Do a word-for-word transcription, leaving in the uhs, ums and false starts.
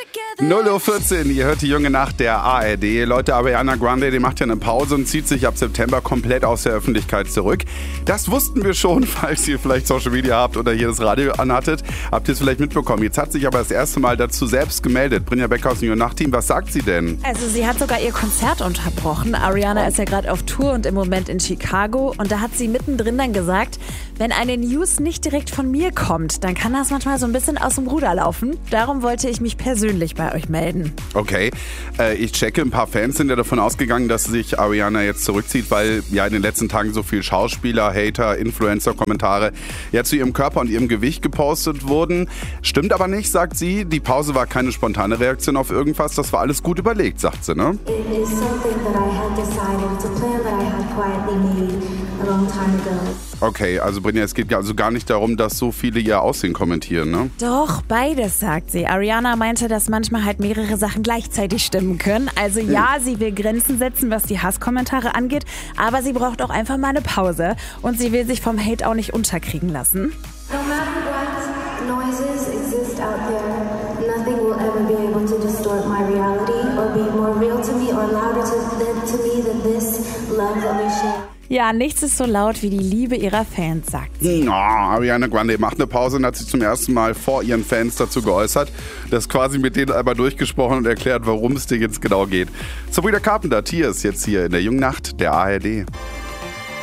null Uhr vierzehn, ihr hört die junge Nacht der A R D. Leute, Ariana Grande, die macht ja eine Pause und zieht sich ab September komplett aus der Öffentlichkeit zurück. Das wussten wir schon, falls ihr vielleicht Social Media habt oder hier das Radio anhattet. Habt ihr es vielleicht mitbekommen. Jetzt hat sich aber das erste Mal dazu selbst gemeldet. Brinja Becker aus dem Junge Nacht Team, was sagt sie denn? Also sie hat sogar ihr Konzert unterbrochen. Ariana ist ja gerade auf Tour und im Moment in Chicago. Und da hat sie mittendrin dann gesagt, wenn eine News nicht direkt von mir kommt, dann kann das manchmal so ein bisschen aus dem Ruder laufen. Darum wollte ich mich persönlich bei euch melden. Okay, äh, ich checke, ein paar Fans sind ja davon ausgegangen, dass sich Ariana jetzt zurückzieht, weil ja in den letzten Tagen so viel Schauspieler, Hater, Influencer-Kommentare ja zu ihrem Körper und ihrem Gewicht gepostet wurden. Stimmt aber nicht, sagt sie. Die Pause war keine spontane Reaktion auf irgendwas, das war alles gut überlegt, sagt sie, ne? It is something that I had decided. It's a plan that I had quietly made a long time ago. Okay, also Brinja, es geht also gar nicht darum, dass so viele ihr Aussehen kommentieren, ne? Doch, beides, sagt sie. Ariana meinte, dass manchmal halt mehrere Sachen gleichzeitig stimmen können. Also ja, sie will Grenzen setzen, was die Hasskommentare angeht, aber sie braucht auch einfach mal eine Pause. Und sie will sich vom Hate auch nicht unterkriegen lassen. No matter what noises exist out there, nothing will ever be able to distort my reality or be more real to me or louder to, than, to me than this love that we share. Ja, nichts ist so laut wie die Liebe ihrer Fans, sagt sie. Oh, Ariana Grande macht eine Pause und hat sich zum ersten Mal vor ihren Fans dazu geäußert. Das quasi mit denen einmal durchgesprochen und erklärt, warum es dir jetzt genau geht. Sabrina Carpenter, Tiers, jetzt hier in der Jungen Nacht der A R D.